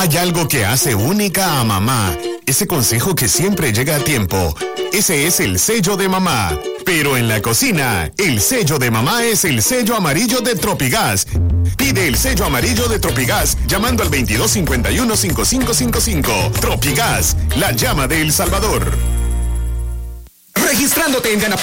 Hay algo que hace única a mamá. Ese consejo que siempre llega a tiempo. Ese es el sello de mamá. Pero en la cocina, el sello de mamá es el sello amarillo de Tropigas. Pide el sello amarillo de Tropigas llamando al 2251-5555. Tropigas, la llama de El Salvador. Registrándote en Gana